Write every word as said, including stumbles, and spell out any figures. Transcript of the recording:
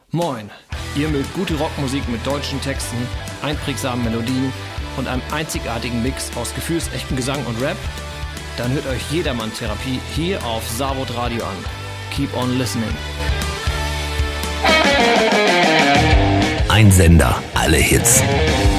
Moin, ihr mögt gute Rockmusik mit deutschen Texten, einprägsamen Melodien und einem einzigartigen Mix aus gefühlsechtem Gesang und Rap? Dann hört euch Jedermann Therapie hier auf Savod Radio an. Keep on listening. Ein Sender, alle Hits.